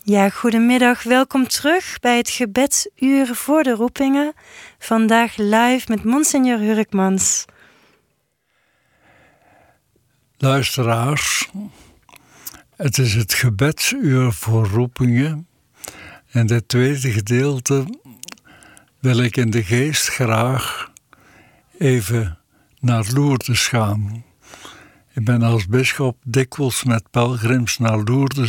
Ja, goedemiddag. Welkom terug bij het gebedsuur voor de roepingen. Vandaag live met Monsignor Hurkmans. Luisteraars, het is het gebedsuur voor roepingen. En dit tweede gedeelte wil ik in de geest graag even naar Lourdes gaan. Ik ben als bisschop dikwijls met pelgrims naar Lourdes